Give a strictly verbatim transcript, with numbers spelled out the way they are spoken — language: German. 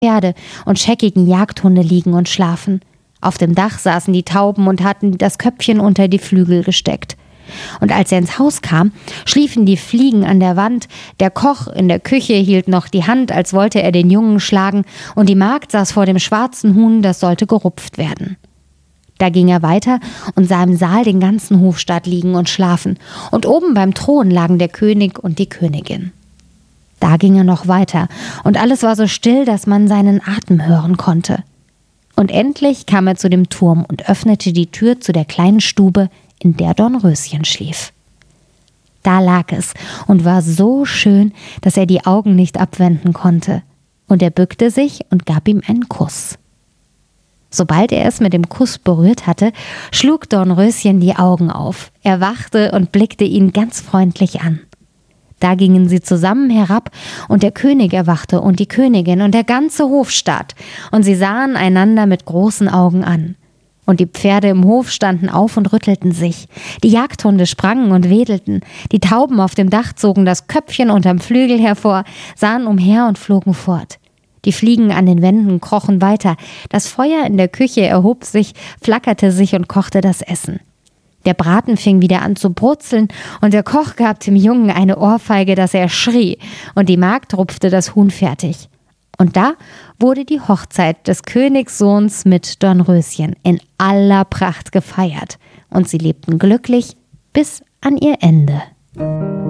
Pferde und scheckigen Jagdhunde liegen und schlafen. Auf dem Dach saßen die Tauben und hatten das Köpfchen unter die Flügel gesteckt. Und als er ins Haus kam, schliefen die Fliegen an der Wand, der Koch in der Küche hielt noch die Hand, als wollte er den Jungen schlagen, und die Magd saß vor dem schwarzen Huhn, das sollte gerupft werden. Da ging er weiter und sah im Saal den ganzen Hofstaat liegen und schlafen, und oben beim Thron lagen der König und die Königin. Da ging er noch weiter, und alles war so still, dass man seinen Atem hören konnte. Und endlich kam er zu dem Turm und öffnete die Tür zu der kleinen Stube, in der Dornröschen schlief. Da lag es und war so schön, dass er die Augen nicht abwenden konnte. Und er bückte sich und gab ihm einen Kuss. Sobald er es mit dem Kuss berührt hatte, schlug Dornröschen die Augen auf. Er wachte und blickte ihn ganz freundlich an. Da gingen sie zusammen herab, und der König erwachte und die Königin und der ganze Hofstaat, und sie sahen einander mit großen Augen an. Und die Pferde im Hof standen auf und rüttelten sich. Die Jagdhunde sprangen und wedelten. Die Tauben auf dem Dach zogen das Köpfchen unterm Flügel hervor, sahen umher und flogen fort. Die Fliegen an den Wänden krochen weiter. Das Feuer in der Küche erhob sich, flackerte sich und kochte das Essen. Der Braten fing wieder an zu brutzeln, und der Koch gab dem Jungen eine Ohrfeige, dass er schrie, und die Magd rupfte das Huhn fertig. Und da wurde die Hochzeit des Königssohns mit Dornröschen in aller Pracht gefeiert, und sie lebten glücklich bis an ihr Ende.